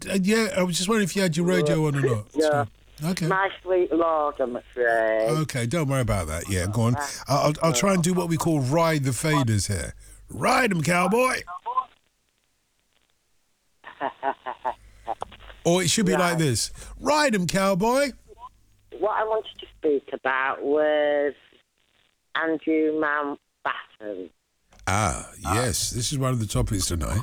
Yeah, I was just wondering if you had your radio on or not. No. Okay. My sweet lord, I'm afraid. Okay, don't worry about that. Yeah, go on. I'll try and do what we call ride the faders here. Ride 'em, cowboy. Or it should be like this. Ride 'em, cowboy. What I wanted to speak about was Andrew Mountbatten. Ah, yes. This is one of the topics tonight.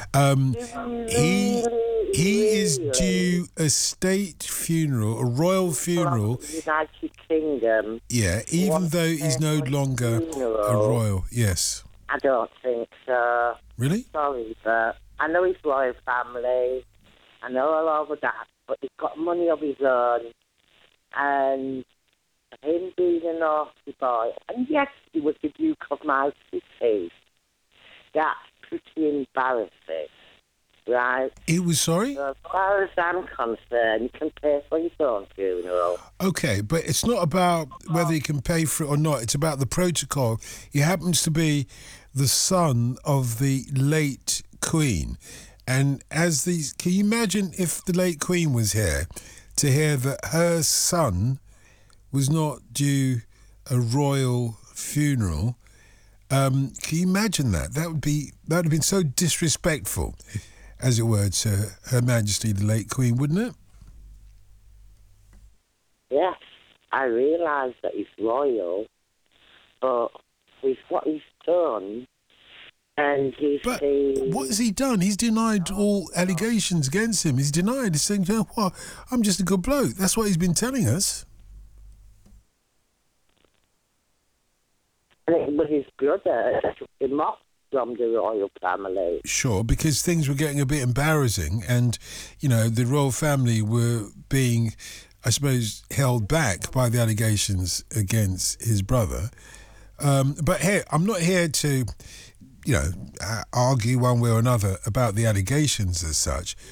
He is due a state funeral, a royal funeral. United Kingdom. Yeah, even though he's no longer a royal. Yes. I don't think so. Really? Sorry, but I know he's royal family. I know all over that, but he's got money of his own. And him being a naughty boy, and yes, he was the Duke of my city. That's pretty embarrassing, right? He was sorry? So as far as I'm concerned, you can pay for your own funeral. Okay, but it's not about whether you can pay for it or not. It's about the protocol. He happens to be the son of the late Queen. And as these, can you imagine if the late Queen was here to hear that her son was not due a royal funeral? Can you imagine that? That would have been so disrespectful, as it were, to Her Majesty the late Queen, wouldn't it? Yes, I realise that he's royal, but with what he's done, and But what has he done? He's denied all allegations against him. He's denied. He's saying, well, I'm just a good bloke. That's what he's been telling us. And it was his brother that took him off from the royal family. Sure, because things were getting a bit embarrassing and, the royal family were being, I suppose, held back by the allegations against his brother. But here, I'm not here to, argue one way or another about the allegations as such.